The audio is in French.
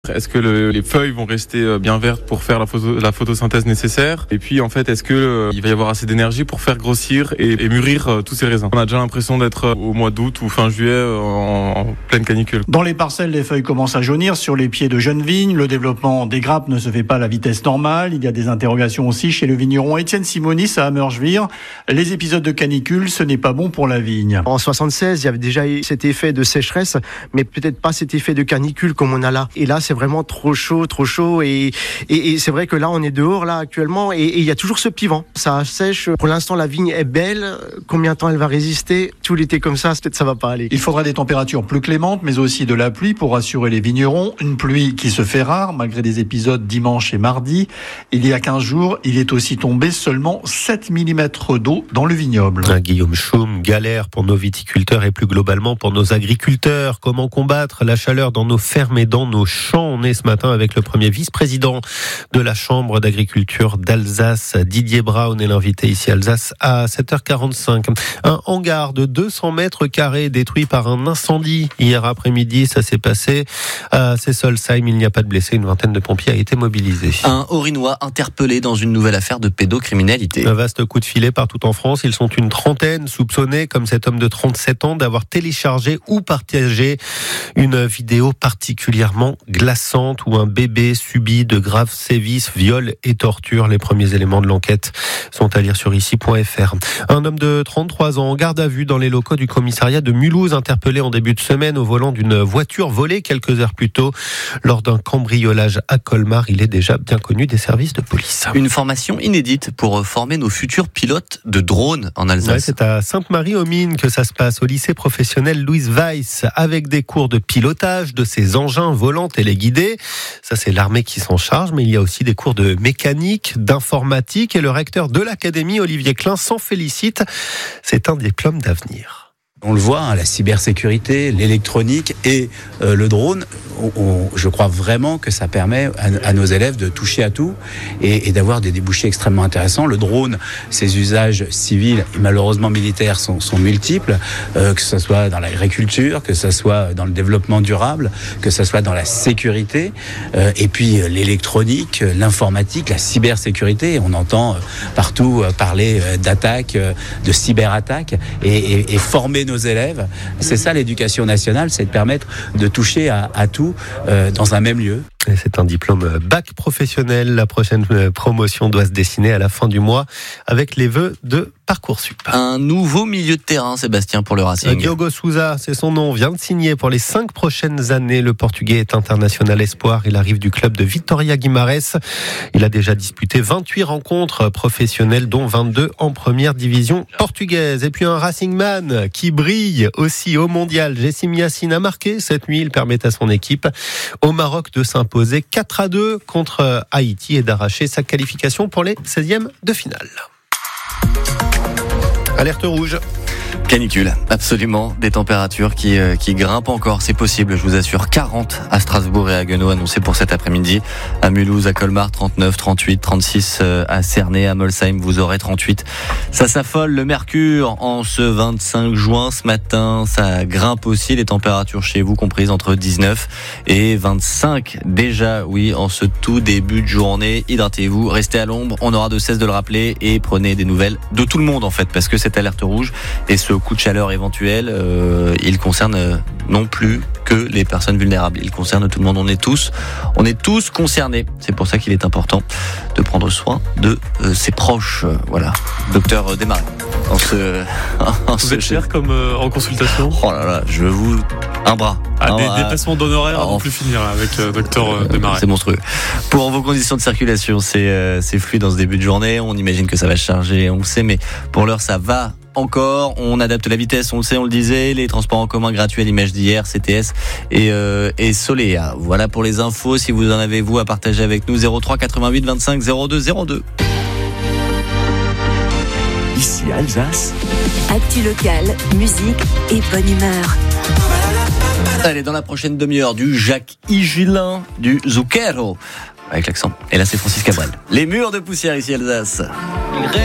Est-ce que les feuilles vont rester bien vertes pour faire la photosynthèse nécessaire? Et puis en fait, est-ce que il va y avoir assez d'énergie pour faire grossir et mûrir tous ces raisins? On a déjà l'impression d'être au mois d'août ou fin juillet en pleine canicule. Dans les parcelles, les feuilles commencent à jaunir sur les pieds de jeunes vignes. Le développement des grappes ne se fait pas à la vitesse normale. Il y a des interrogations aussi chez le vigneron Étienne Simonis à Ammergevire. Les épisodes de canicule, ce n'est pas bon pour la vigne. En 76, il y avait déjà eu cet effet de sécheresse, mais peut-être pas cet effet de canicule comme on a là. Et là, c'est vraiment trop chaud et c'est vrai que là, on est dehors là actuellement et il y a toujours ce petit vent. Ça sèche. Pour l'instant, la vigne est belle. Combien de temps elle va résister? Tout l'été comme ça, peut-être ça va pas aller. Il faudra des températures plus clémentes, mais aussi de la pluie pour rassurer les vignerons. Une pluie qui se fait rare, malgré des épisodes dimanche et mardi. Il y a 15 jours, il est aussi tombé seulement 7 mm d'eau dans le vignoble. Guillaume Chaume, galère pour nos viticulteurs et plus globalement pour nos agriculteurs. Comment combattre la chaleur dans nos fermes et dans nos champs? On est ce matin avec le premier vice-président de la Chambre d'agriculture d'Alsace, Didier Braun, est l'invité ici à Alsace à 7h45. Un hangar de 200 mètres carrés détruit par un incendie hier après-midi. Ça s'est passé à Sessolsheim. Il n'y a pas de blessés. Une vingtaine de pompiers a été mobilisés. Un Haut-Rhinois interpellé dans une nouvelle affaire de pédocriminalité. Un vaste coup de filet partout en France. Ils sont une trentaine soupçonnés, comme cet homme de 37 ans, d'avoir téléchargé ou partagé une vidéo particulièrement glaçante où un bébé subit de graves sévices, viols et tortures. Les premiers éléments de l'enquête sont à lire sur ici.fr. Un homme de 33 ans en garde à vue dans les locaux du commissariat de Mulhouse, interpellé en début de semaine au volant d'une voiture volée quelques heures plus tôt lors d'un cambriolage à Colmar. Il est déjà bien connu des services de police. Une formation inédite pour former nos futurs pilotes de drones en Alsace. Ouais, c'est à Sainte-Marie-aux-Mines que ça se passe, au lycée professionnel Louise Weiss, avec des cours de pilotage de ces engins volants téléguidés. Ça, c'est l'armée qui s'en charge, mais il y a aussi des cours de mécanique, d'informatique, et le recteur de l'académie, Olivier Klein, s'en félicite. C'est un diplôme d'avenir. On le voit, la cybersécurité, l'électronique et le drone, je crois vraiment que ça permet à nos élèves de toucher à tout et d'avoir des débouchés extrêmement intéressants. Le drone, ses usages civils et malheureusement militaires sont multiples, que ce soit dans l'agriculture, que ce soit dans le développement durable, que ce soit dans la sécurité, et puis l'électronique, l'informatique, la cybersécurité. On entend partout parler d'attaques, de cyberattaques et former nos élèves. C'est ça l'éducation nationale, c'est de permettre de toucher à tout dans un même lieu. Et c'est un diplôme bac professionnel. La prochaine promotion doit se dessiner à la fin du mois avec les vœux de Parcoursup. Un nouveau milieu de terrain, Sébastien, pour le Racing. Diogo Sousa, c'est son nom, vient de signer pour les 5 prochaines années. Le Portugais est international espoir. Il arrive du club de Vitória Guimarães. Il a déjà disputé 28 rencontres professionnelles, dont 22 en première division portugaise. Et puis un Racingman qui brille aussi au mondial. Jessim Yassine a marqué cette nuit. Il permet à son équipe au Maroc de s'imposer 4-2 contre Haïti et d'arracher sa qualification pour les 16e de finale. Alerte rouge. Canicule, absolument. Des températures qui grimpent encore, c'est possible, je vous assure. 40 à Strasbourg et à Haguenau, annoncé pour cet après-midi. À Mulhouse, à Colmar, 39, 38, 36 à Cernay, à Molsheim, vous aurez 38. Ça s'affole, le mercure en ce 25 juin. Ce matin, ça grimpe aussi, les températures chez vous comprises entre 19 et 25 déjà, oui, en ce tout début de journée. Hydratez-vous, restez à l'ombre, on aura de cesse de le rappeler et prenez des nouvelles de tout le monde en fait, parce que cette alerte rouge et ce coup de chaleur éventuel, il concerne non plus que les personnes vulnérables. Il concerne tout le monde. On est tous concernés. C'est pour ça qu'il est important de prendre soin de ses proches. Voilà. Docteur Desmarais. Vous êtes cher comme en consultation? Oh là là, je vous... Un bras. Des dépassements d'honoraires à non plus finir avec docteur Desmarais. C'est monstrueux. Pour vos conditions de circulation, c'est fluide dans ce début de journée. On imagine que ça va charger, on le sait, mais pour l'heure, ça va encore. On adapte la vitesse, on le sait, on le disait. Les transports en commun gratuits à l'image d'hier, CTS et Solea. Voilà pour les infos. Si vous en avez, vous, à partager avec nous, 03 88 25 02 02. Ici Alsace. Actu locale, musique et bonne humeur. Allez, dans la prochaine demi-heure, du Jacques Higelin, du Zucchero, avec l'accent. Et là, c'est Francis Cabrel. Les murs de poussière ici Alsace.